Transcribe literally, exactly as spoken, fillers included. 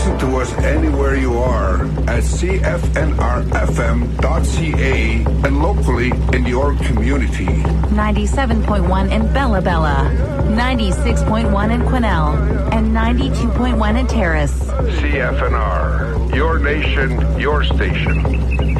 Listen to us anywhere you are at C F N R F M dot C A and locally in your community. ninety-seven point one in Bella Bella, ninety-six point one in Quesnel, and ninety-two point one in Terrace. C F N R, your nation, your station.